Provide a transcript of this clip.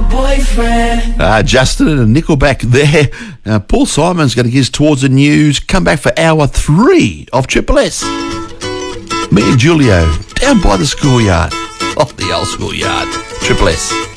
your boyfriend. Justin and Nickelback there. Paul Simon's going to get us towards the news. Come back for hour 3 of Triple S. Me and Julio down by the schoolyard. Off the old schoolyard. Triple S.